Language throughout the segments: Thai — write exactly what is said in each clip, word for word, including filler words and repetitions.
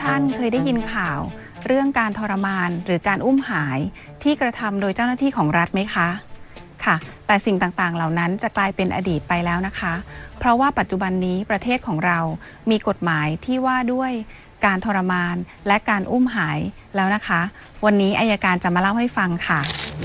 ท่านเคยได้ยินข่าวเรื่องการทรมานหรือการอุ้มหายที่กระทำโดยเจ้าหน้าที่ของรัฐไหมคะค่ะแต่สิ่งต่างๆเหล่านั้นจะกลายเป็นอดีตไปแล้วนะคะเพราะว่าปัจจุบันนี้ประเทศของเรามีกฎหมายที่ว่าด้วยการทรมานและการอุ้มหายแล้วนะคะวันนี้อัยการจะมาเล่าให้ฟังค่ะ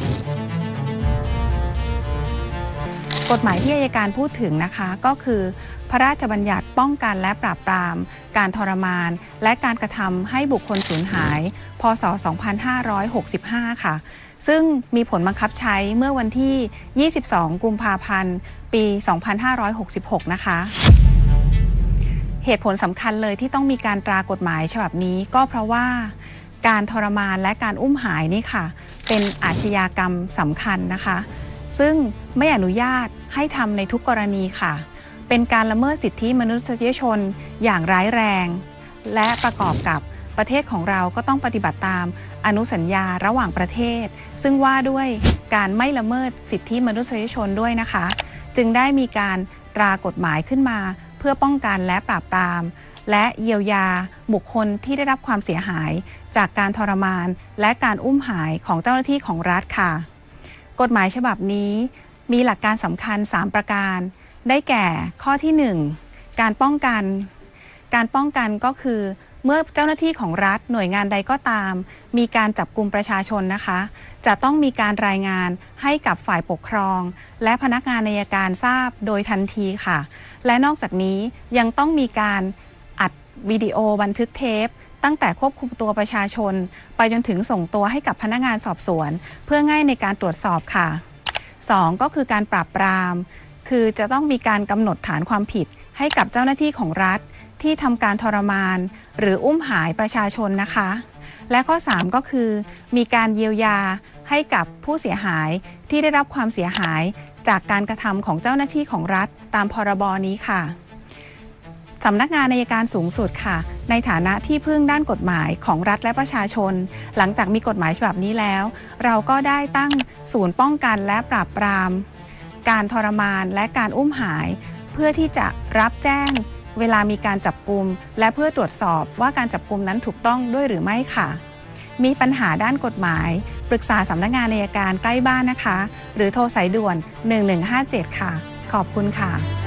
กฎหมายที่อัยการพูดถึงนะคะก็คือพระราชบัญญัติป้องกันและปราบปรามการทรมานและการกระทำให้บุคคลสูญหายพ.ศ. สองพันห้าร้อยหกสิบห้าค่ะซึ่งมีผลบังคับใช้เมื่อวันที่ยี่สิบสองกุมภาพันธ์ปีสองพันห้าร้อยหกสิบหกนะคะเหตุผลสำคัญเลยที่ต้องมีการตรากฎหมายฉบับนี้ก็เพราะว่าการทรมานและการอุ้มหายนี่ค่ะเป็นอาชญากรรมสำคัญนะคะซึ่งไม่อนุญาตให้ทำในทุกกรณีค่ะเป็นการละเมิดสิทธิมนุษยชนอย่างร้ายแรงและประกอบกับประเทศของเราก็ต้องปฏิบัติตามอนุสัญญาระหว่างประเทศซึ่งว่าด้วยการไม่ละเมิดสิทธิมนุษยชนด้วยนะคะจึงได้มีการตรากฎหมายขึ้นมาเพื่อป้องกันและปราบปรามและเยียวยาบุคคลที่ได้รับความเสียหายจากการทรมานและการอุ้มหายของเจ้าหน้าที่ของรัฐค่ะกฎหมายฉบับนี้มีหลักการสำคัญสามประการได้แก่ข้อที่หนึ่งการป้องกันการป้องกันก็คือเมื่อเจ้าหน้าที่ของรัฐหน่วยงานใดก็ตามมีการจับกุมประชาชนนะคะจะต้องมีการรายงานให้กับฝ่ายปกครองและพนักงานอัยการทราบโดยทันทีค่ะและนอกจากนี้ยังต้องมีการอัดวิดีโอบันทึกเทปตั้งแต่ควบคุมตัวประชาชนไปจนถึงส่งตัวให้กับพนักงานสอบสวนเพื่อง่ายในการตรวจสอบค่ะสองก็คือการปราบปรามคือจะต้องมีการกำหนดฐานความผิดให้กับเจ้าหน้าที่ของรัฐที่ทำการทรมานหรืออุ้มหายประชาชนนะคะและข้อสามก็คือมีการเยียวยาให้กับผู้เสียหายที่ได้รับความเสียหายจากการกระทำของเจ้าหน้าที่ของรัฐตามพรบนี้ค่ะสำนักงานอัยการสูงสุดค่ะในฐานะที่พึ่งด้านกฎหมายของรัฐและประชาชนหลังจากมีกฎหมายฉบับนี้แล้วเราก็ได้ตั้งศูนย์ป้องกันและปราบปรามการทรมานและการอุ้มหายเพื่อที่จะรับแจ้งเวลามีการจับกุมและเพื่อตรวจสอบว่าการจับกุมนั้นถูกต้องด้วยหรือไม่ค่ะมีปัญหาด้านกฎหมายปรึกษาสำนักงานอัยการใกล้บ้านนะคะหรือโทรสายด่วนหนึ่งหนึ่งห้าเจ็ดค่ะขอบคุณค่ะ